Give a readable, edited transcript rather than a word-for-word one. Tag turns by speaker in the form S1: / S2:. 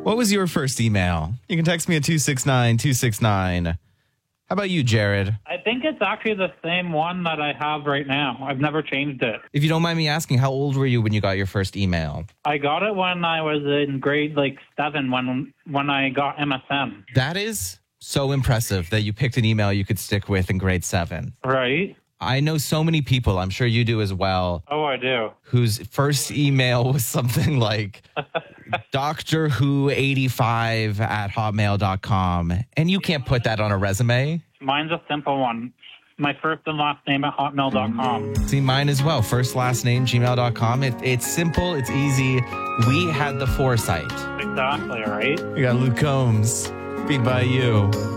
S1: What was your first email? You can text me at 269-269. How about you, Jared?
S2: I think it's actually the same one that I have right now. I've never changed it.
S1: If you don't mind me asking, how old were you when you got your first email?
S2: I got it when I was in grade 7 when I got MSN.
S1: That is so impressive that you picked an email you could stick with in grade 7.
S2: Right?
S1: I know so many people, I'm sure you do as well.
S2: Oh, I do.
S1: Whose first email was something like Doctor Who 85 at hotmail.com. And you can't put that on a resume.
S2: Mine's a simple one. My first and last name at hotmail.com.
S1: See, mine as well. First, last name, gmail.com. It's simple. It's easy. We had the foresight.
S2: Exactly, right?
S1: We got Luke Combs. Beat by you.